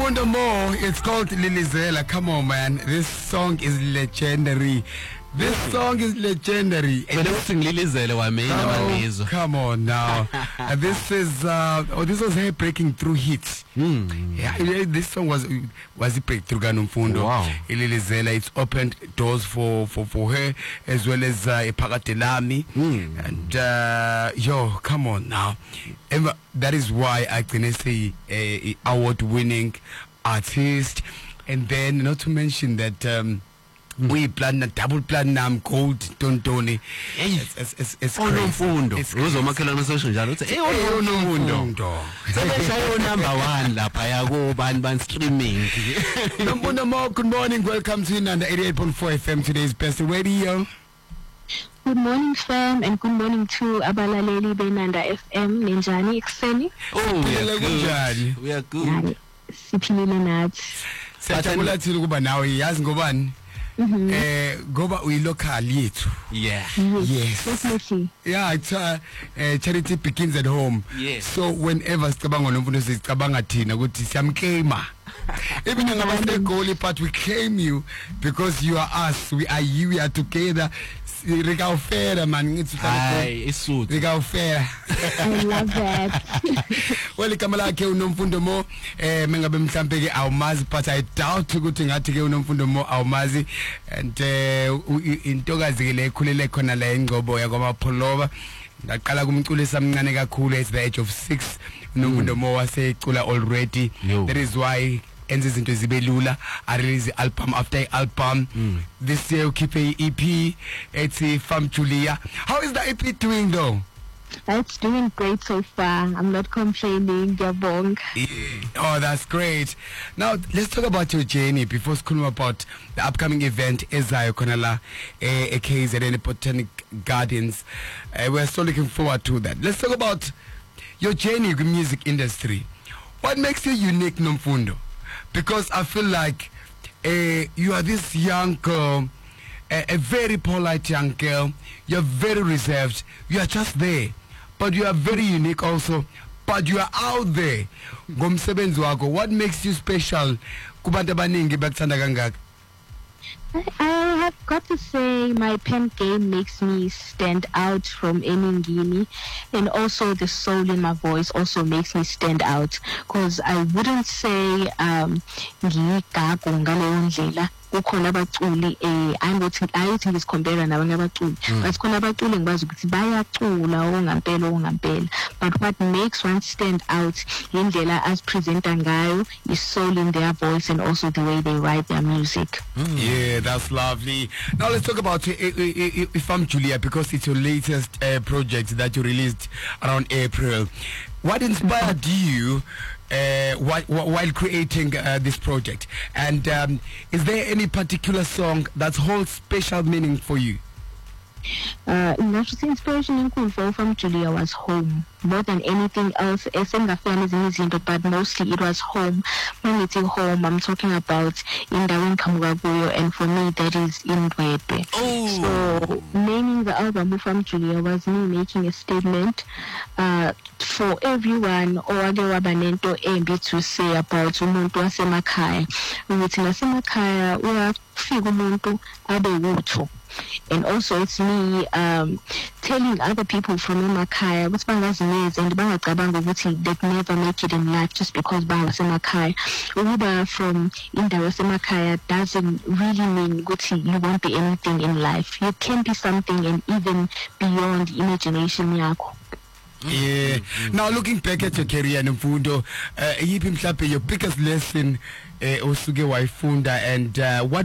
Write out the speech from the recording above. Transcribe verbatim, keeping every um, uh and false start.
Nomfundo Mo, it's called Lilizela. Come on, man. This song is legendary. This song is legendary. Oh, come on now. uh, this is uh, oh, this was her breaking through hits. Mm. Yeah, this song was was a breakthrough. Nomfundo. Wow. Lilizela. It's opened doors for for, for her as well as uh, Ipakatelami. Mm. And uh, yo, come on now. Ever, that is why I can say a uh, award-winning artist, and then not to mention that. Um, We platinum, double platinum, gold, tontoni. It's it's it's it's crazy. Nomfundo. Uzomakhelana sesho njalo uthi eh Nomfundo. Sebeshayo number one lapha yako bani ban streaming. Nomfundo Mo, good morning. Welcome to Nanda eighty-eight point four F M, today's best radio. Good morning, fam, and good morning to abalaleli benanda F M. Ninjani ekseni? Oh, we are good. We are good. Siphilile nathi. Siyajabula thina ukuba nawe yazi ngobani? Eh ngoba uyilocal yethu. Yeah. Yes. Definitely. Yeah, it's, uh, uh, charity begins at home. Yes. So whenever sicabanga nomfundo sicabanga thina ukuthi siyamclaima. Even in our goal part, we claim you because you are us. We are you. We are together. Rika ufera man. It's Hi, it's so. Rika ufera. I love that. Well, Kamala ke unomfundo Mo. Eh, mengabe mhlambe ke awumazi, but I doubt ukuthi ngathi ke unomfundo Mo awumazi. And intokazi ke le ekhulele khona la engcobo yakwamapholova. Ngaqala kumculo esamncane kakhulu at the age of six. Unomfundo Mo wasecula already. No. That is why enze izinto zibe lula. I release the album after album. Mm. This year we keep a E P. It's a Fam Julia. How is the E P doing though? It's doing great so far. I'm not complaining. Gabong. Oh, that's great. Now let's talk about your journey before speaking about the upcoming event Ezayo Konala a K Z N Botanic Gardens. Uh, we're so looking forward to that. Let's talk about your journey in the music industry. What makes you unique, Nomfundo? Because I feel like uh, you are this young girl, a, a very polite young girl. You're very reserved. You are just there. But you are very unique also. But you are out there. Ngomsebenzi wako, what makes you special? Kubantu abaningi bakuthanda kangaka? I have got to say my pen game makes me stand out from any ngini, and also the soul in my voice also makes me stand out, because I wouldn't say um ngigagu ngaleyo ndlela. Ukhona abaculi eh ayithi ayithi ngisicompare nabanye abaculi, but khona abaculi ngibazi ukuthi bayacula ongampela ongampela, but what makes one stand out indlela as presenter ngayo is soul in their voice and also the way they write their music. Mm. Yeah, that's lovely. Now let's talk about uh, uh, uh, Fam Julia, because it's your latest uh, project that you released around April. What inspired you uh, while, while creating uh, this project? And um, is there any particular song that holds special meaning for you? Uh, the inspiration in for Fam Julia was home more than anything else. But mostly it was home. When it's home, I'm talking about in Darwin Kamugabuyo, and for me that is in Dwebe. Oh. So naming the album Fam Julia was me making a statement uh, for everyone or the wabanento embi to say about umuntu wasemakhaya. Ukuthi nasemakhaya uyafika umuntu abe utho. And also it's me um, telling other people from Emakaya what's bangazimeza and bangacabanga ukuthi they never make it in life just because bangasemakaya. Uba from indawo yasemakaya doesn't really mean ukuthi you won't be anything in life. You can be something and even beyond imagination yakho. Yeah. Mm-hmm. Now looking back at your career, Nomfundo, uh, your biggest lesson uh, osuke wayifunda, and uh, what